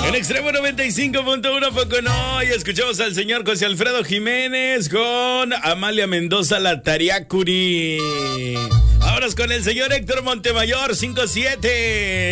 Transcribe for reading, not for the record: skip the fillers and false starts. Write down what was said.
En Extremo 95.1 poco no. Y escuchamos al señor José Alfredo Jiménez con Amalia Mendoza, la Tariacuri. Vámonos con el señor Héctor Montemayor, 5-7.